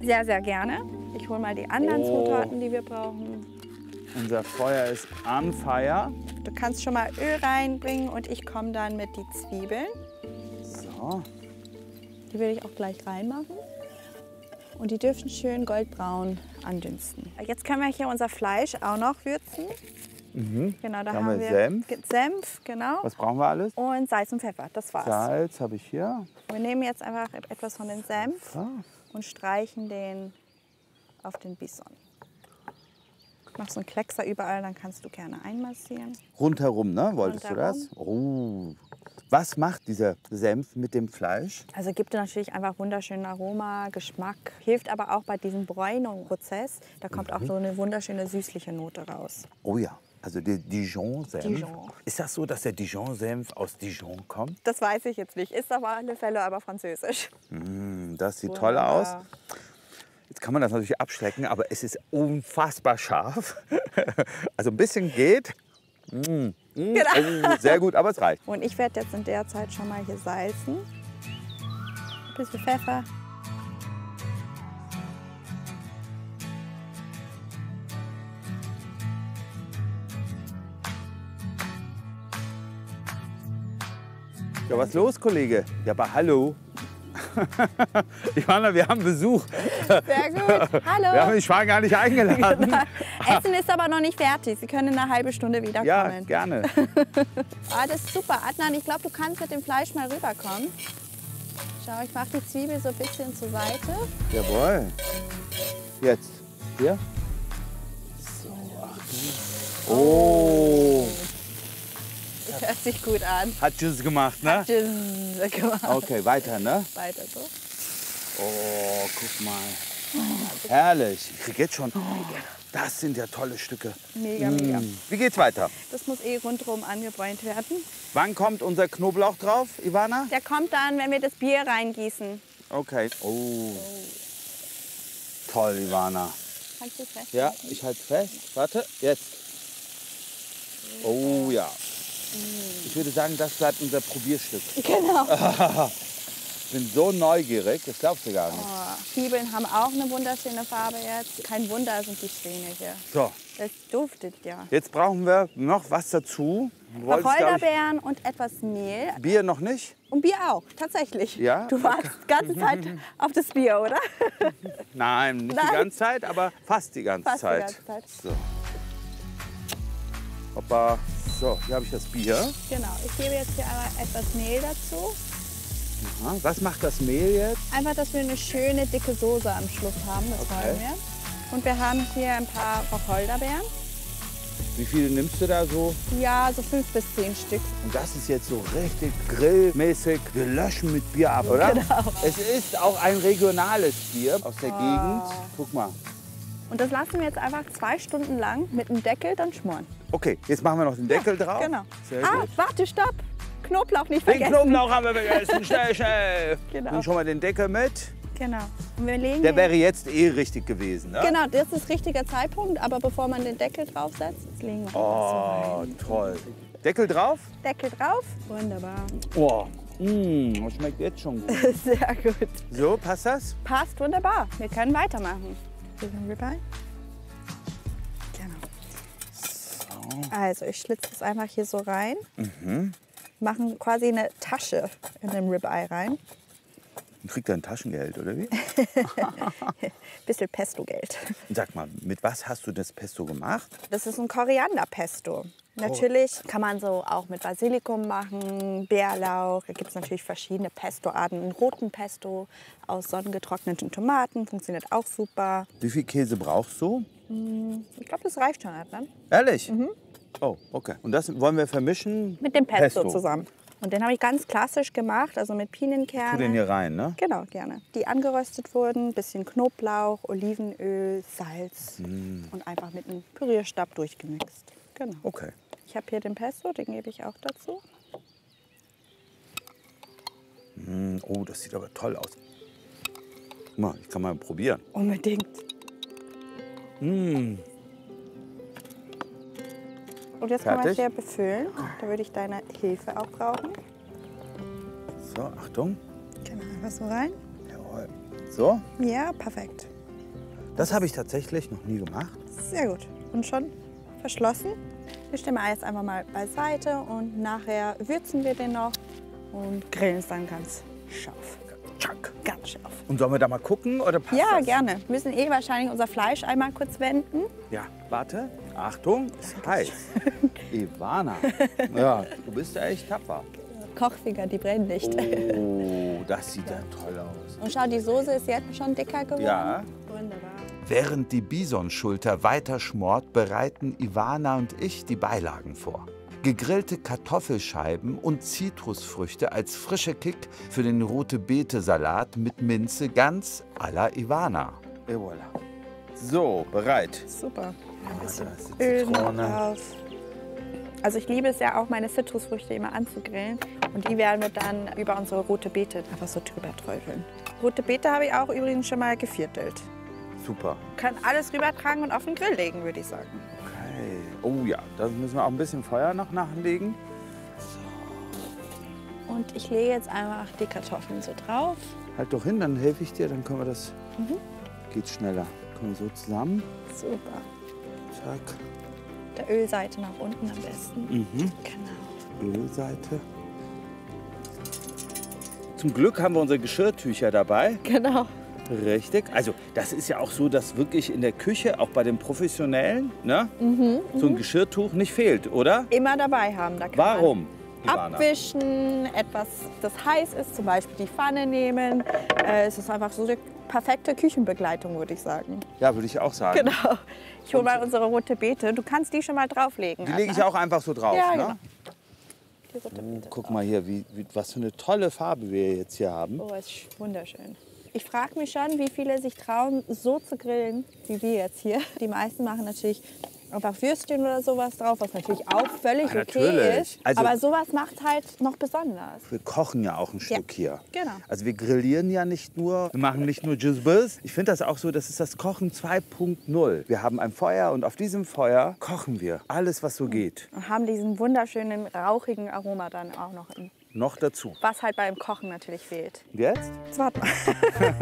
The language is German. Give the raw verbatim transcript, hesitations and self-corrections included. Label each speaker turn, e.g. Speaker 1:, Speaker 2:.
Speaker 1: Sehr, sehr gerne. Ich hole mal die anderen
Speaker 2: Oh.
Speaker 1: Zutaten, die wir brauchen.
Speaker 2: Unser Feuer ist on fire.
Speaker 1: Du kannst schon mal Öl reinbringen und ich komme dann mit die Zwiebeln.
Speaker 2: So.
Speaker 1: Die will ich auch gleich reinmachen. Und die dürfen schön goldbraun andünsten. Jetzt können wir hier unser Fleisch auch noch würzen.
Speaker 2: Mhm.
Speaker 1: Genau, da
Speaker 2: Haben
Speaker 1: haben
Speaker 2: wir
Speaker 1: wir
Speaker 2: Senf.
Speaker 1: Senf, genau.
Speaker 2: Was brauchen wir alles?
Speaker 1: Und Salz und Pfeffer, das war's.
Speaker 2: Salz habe ich hier.
Speaker 1: Wir nehmen jetzt einfach etwas von dem Senf
Speaker 2: So.
Speaker 1: und streichen den auf den Bison. Mach so einen Kleckser überall, dann kannst du gerne einmassieren.
Speaker 2: Rundherum, ne? Wolltest
Speaker 1: Rundherum.
Speaker 2: du das? Oh. Was macht dieser Senf mit dem Fleisch?
Speaker 1: Also gibt natürlich einfach wunderschönen Aroma, Geschmack. Hilft aber auch bei diesem Bräunungsprozess. Da kommt auch so eine wunderschöne süßliche Note raus.
Speaker 2: Oh ja, also der Dijon-Senf.
Speaker 1: Dijon.
Speaker 2: Ist das so, dass der Dijon-Senf aus Dijon kommt?
Speaker 1: Das weiß ich jetzt nicht. Ist auf alle Fälle aber französisch.
Speaker 2: Mm, das sieht toll aus.
Speaker 1: Wunderbar.
Speaker 2: Jetzt kann man das natürlich abschrecken, aber es ist unfassbar scharf. Also ein bisschen geht. Mm, mm,
Speaker 1: Genau.
Speaker 2: oh, sehr gut, aber es reicht.
Speaker 1: Und ich werde jetzt in der Zeit schon mal hier salzen. Ein bisschen Pfeffer.
Speaker 2: Ja, was los, Kollege? Ja, aber hallo. Ivana, wir haben Besuch.
Speaker 1: Sehr gut. Hallo.
Speaker 2: Wir haben dich war gar nicht eingeladen.
Speaker 1: Essen ist aber noch nicht fertig. Sie können in einer halben Stunde wiederkommen.
Speaker 2: Ja, gerne.
Speaker 1: Ah, das ist super. Adnan, ich glaube, du kannst mit dem Fleisch mal rüberkommen. Schau, ich mache die Zwiebel so ein bisschen zur Seite.
Speaker 2: Jawohl. Jetzt. Hier. So, Achtung. Oh.
Speaker 1: Das hört sich gut an.
Speaker 2: Hat Tschüss gemacht, ne?
Speaker 1: Tschüss, gemacht.
Speaker 2: Okay, weiter, ne?
Speaker 1: Weiter so.
Speaker 2: Oh, guck mal. Herrlich. Ich krieg jetzt schon. Das sind ja tolle Stücke.
Speaker 1: Mega, mega.
Speaker 2: Mm. Wie geht's weiter?
Speaker 1: Das muss eh rundherum angebräunt werden.
Speaker 2: Wann kommt unser Knoblauch drauf, Ivana?
Speaker 1: Der kommt dann, wenn wir das Bier reingießen.
Speaker 2: Okay. Oh. Toll, Ivana.
Speaker 1: Kannst du fest?
Speaker 2: Ja, ich halte fest. Warte, jetzt. Oh ja. Ich würde sagen, das bleibt unser Probierstück.
Speaker 1: Genau.
Speaker 2: Ich bin so neugierig, das glaubst du gar nicht.
Speaker 1: Oh, Zwiebeln haben auch eine wunderschöne Farbe jetzt. Kein Wunder sind die Schwäne hier.
Speaker 2: So,
Speaker 1: Das duftet ja.
Speaker 2: jetzt brauchen wir noch was dazu. Du wolltest, glaub
Speaker 1: Wacholderbeeren und etwas Mehl.
Speaker 2: ich, Bier noch nicht?
Speaker 1: Und Bier auch, tatsächlich.
Speaker 2: Ja?
Speaker 1: Du wartest die ganze Zeit auf das Bier, oder?
Speaker 2: Nein, nicht
Speaker 1: Nein.
Speaker 2: die ganze Zeit, aber fast die ganze
Speaker 1: Fast die
Speaker 2: Zeit.
Speaker 1: ganze Zeit.
Speaker 2: So. Hoppa. So, hier habe ich das Bier.
Speaker 1: Genau, ich gebe jetzt hier einmal etwas Mehl dazu.
Speaker 2: Aha. Was macht das Mehl jetzt?
Speaker 1: Einfach, dass wir eine schöne dicke Soße am Schluss haben, das
Speaker 2: Okay.
Speaker 1: wollen wir. Und wir haben hier ein paar Wacholderbeeren.
Speaker 2: Wie viele nimmst du da so?
Speaker 1: Ja, so fünf bis zehn Stück.
Speaker 2: Und das ist jetzt so richtig grillmäßig. Wir löschen mit Bier ab, oder?
Speaker 1: Genau.
Speaker 2: Es ist auch ein regionales Bier aus der
Speaker 1: Oh.
Speaker 2: Gegend. Guck mal.
Speaker 1: Und das lassen wir jetzt einfach zwei Stunden lang mit dem Deckel dann schmoren.
Speaker 2: Okay, jetzt machen wir noch den Deckel drauf.
Speaker 1: Genau.
Speaker 2: Sehr
Speaker 1: Ah,
Speaker 2: gut.
Speaker 1: warte, stopp. Knoblauch nicht
Speaker 2: Den
Speaker 1: vergessen.
Speaker 2: Knoblauch haben wir vergessen. Schnell, schnell.
Speaker 1: Genau.
Speaker 2: Nimm schon mal den Deckel mit.
Speaker 1: Genau. Und wir legen
Speaker 2: Der
Speaker 1: hier-
Speaker 2: wäre jetzt eh richtig gewesen, ne?
Speaker 1: Genau, das ist richtiger Zeitpunkt. Aber bevor man den Deckel draufsetzt, jetzt legen wir
Speaker 2: Oh,
Speaker 1: das so
Speaker 2: toll. Deckel drauf.
Speaker 1: rein. Deckel drauf. Wunderbar.
Speaker 2: Oh, mm, das schmeckt jetzt schon gut.
Speaker 1: Sehr gut.
Speaker 2: So, passt das?
Speaker 1: Passt wunderbar. Wir können weitermachen. Bisschen Ribeye. Genau. Also ich schlitze das einfach hier so rein.
Speaker 2: Mhm.
Speaker 1: Machen quasi eine Tasche in den Ribeye rein.
Speaker 2: Und kriegt er ein Taschengeld, oder wie?
Speaker 1: Bisschen Pesto-Geld.
Speaker 2: Sag mal, mit was hast du das Pesto gemacht?
Speaker 1: Das ist ein Korianderpesto. Natürlich kann man so auch mit Basilikum machen, Bärlauch. Da gibt es natürlich verschiedene Pestoarten. Einen roten Pesto aus sonnengetrockneten Tomaten funktioniert auch super.
Speaker 2: Wie viel Käse brauchst du?
Speaker 1: Ich glaube, das reicht schon, Adnan.
Speaker 2: Ehrlich?
Speaker 1: Mhm.
Speaker 2: Oh, okay. Und das wollen wir vermischen?
Speaker 1: Mit dem Pesto,
Speaker 2: Pesto.
Speaker 1: zusammen. Und den habe ich ganz klassisch gemacht, also mit Pinienkernen.
Speaker 2: Tu den hier rein, ne?
Speaker 1: Genau, gerne. Die angeröstet wurden, bisschen Knoblauch, Olivenöl, Salz und einfach mit einem Pürierstab durchgemixt. Genau.
Speaker 2: Okay.
Speaker 1: Ich habe hier den Pesto, den gebe ich auch dazu.
Speaker 2: Mm, oh, das sieht aber toll aus. Guck mal, ich kann mal probieren.
Speaker 1: Unbedingt.
Speaker 2: Mm.
Speaker 1: Und jetzt können wir
Speaker 2: Fertig?
Speaker 1: hier befüllen. Da würde ich deine Hilfe auch brauchen.
Speaker 2: So, Achtung.
Speaker 1: Genau, einfach so rein.
Speaker 2: Jawohl. So,
Speaker 1: Ja, perfekt.
Speaker 2: das habe ich tatsächlich noch nie gemacht.
Speaker 1: Sehr gut. Und schon verschlossen. Wir stellen wir jetzt einfach mal beiseite und nachher würzen wir den noch und grillen es dann ganz scharf.
Speaker 2: Tschack.
Speaker 1: Ganz scharf.
Speaker 2: Und sollen wir da mal gucken oder passt
Speaker 1: Ja,
Speaker 2: das?
Speaker 1: gerne. Wir müssen eh wahrscheinlich unser Fleisch einmal kurz wenden.
Speaker 2: Ja, warte. Achtung, ist heiß. Ivana. Ja, du bist ja echt tapfer.
Speaker 1: Kochfinger, die brennen nicht.
Speaker 2: Oh, das sieht ja toll aus.
Speaker 1: Und schau, die Soße ist jetzt schon dicker geworden.
Speaker 2: Ja.
Speaker 1: Wunderbar.
Speaker 2: Während die Bisonschulter weiter schmort, bereiten Ivana und ich die Beilagen vor. Gegrillte Kartoffelscheiben und Zitrusfrüchte als frischer Kick für den Rote-Beete-Salat mit Minze ganz à la Ivana. Et voilà. So, bereit.
Speaker 1: Super. Ein bisschen
Speaker 2: da ist die
Speaker 1: Öl
Speaker 2: Zitrone.
Speaker 1: drauf. Also ich liebe es ja auch, meine Zitrusfrüchte immer anzugrillen. Und die werden wir dann über unsere rote Beete einfach so drüber träufeln. Rote Beete habe ich auch übrigens schon mal geviertelt.
Speaker 2: Super.
Speaker 1: Kann alles rübertragen und auf den Grill legen, würde ich sagen.
Speaker 2: Okay. Oh ja, da müssen wir auch ein bisschen Feuer noch nachlegen.
Speaker 1: Und ich lege jetzt einfach die Kartoffeln so drauf.
Speaker 2: Halt doch hin, dann helfe ich dir, dann können wir das. Geht schneller. Kommen wir so zusammen.
Speaker 1: Super.
Speaker 2: Zack.
Speaker 1: Der Ölseite nach unten am besten.
Speaker 2: Mhm.
Speaker 1: Genau.
Speaker 2: Ölseite. Zum Glück haben wir unsere Geschirrtücher dabei.
Speaker 1: Genau.
Speaker 2: Richtig. Also das ist ja auch so, dass wirklich in der Küche, auch bei den Professionellen, ne, so ein Geschirrtuch nicht fehlt, oder?
Speaker 1: Immer dabei haben. Da kann
Speaker 2: Warum?
Speaker 1: man
Speaker 2: Ivana?
Speaker 1: abwischen, etwas, das heiß ist, zum Beispiel die Pfanne nehmen. Äh, es ist einfach so eine perfekte Küchenbegleitung, würde ich sagen.
Speaker 2: Ja, würde ich auch sagen.
Speaker 1: Genau. Ich hole mal unsere rote Beete. Du kannst die schon mal drauflegen.
Speaker 2: Die lege ich
Speaker 1: Anna.
Speaker 2: auch einfach so drauf.
Speaker 1: Ja,
Speaker 2: ne?
Speaker 1: genau. Die rote
Speaker 2: Oh,
Speaker 1: Beete
Speaker 2: guck
Speaker 1: drauf.
Speaker 2: mal hier, wie, wie, was für eine tolle Farbe wir jetzt hier haben.
Speaker 1: Oh, ist wunderschön. Ich frage mich schon, wie viele sich trauen, so zu grillen, wie wir jetzt hier. Die meisten machen natürlich einfach Würstchen oder sowas drauf, was natürlich auch völlig
Speaker 2: Ja,
Speaker 1: okay
Speaker 2: natürlich.
Speaker 1: ist.
Speaker 2: Also-
Speaker 1: Aber sowas macht halt noch besonders.
Speaker 2: Wir kochen ja auch ein Stück hier.
Speaker 1: genau.
Speaker 2: Also wir grillieren ja nicht nur, wir machen nicht nur Gisbis. Ich finde das auch so, das ist das Kochen zwei Punkt null. Wir haben ein Feuer und auf diesem Feuer kochen wir alles, was so geht.
Speaker 1: Und haben diesen wunderschönen, rauchigen Aroma dann auch noch. In,
Speaker 2: Noch dazu.
Speaker 1: was halt beim Kochen natürlich fehlt.
Speaker 2: Jetzt?
Speaker 1: Jetzt warten wir.